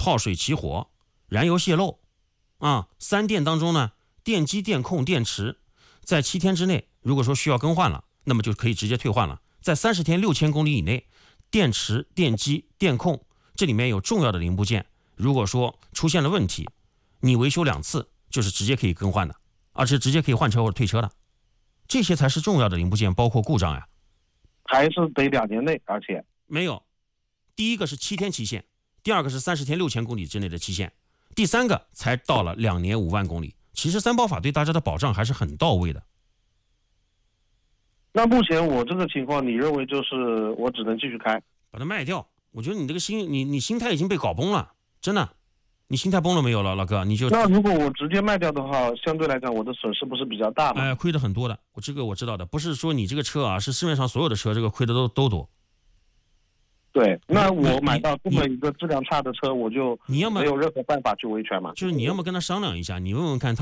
泡水起火、燃油泄漏啊。3电当中呢，电机、电控、电池在7天之内，如果说需要更换了，那么就可以直接退换了。在30天6000公里以内，电池、电机、电控这里面有重要的零部件，如果说出现了问题，你维修2次就是直接可以更换的，而且直接可以换车或者退车的。这些才是重要的零部件，包括故障呀。 还是得2年内，而且没有，第一个是7天期限，第二个是30天6000公里之内的期限，第三个才到了2年5万公里。其实三包法对大家的保障还是很到位的。 那目前我这个情况，你认为就是我只能继续开， 把它卖掉？我觉得你这个你心态已经被搞崩了，真的，你心态崩了没有了，老哥？你就那如果我直接卖掉的话，相对来讲我的损失不是比较大吗？ 亏的很多的，这个我知道的，不是说你这个车啊，是市面上所有的车这个亏的都多。 对，那我买到这么一个质量差的车，我就你要么没有任何办法去维权嘛？ 就是你要么跟他商量一下，你问问看他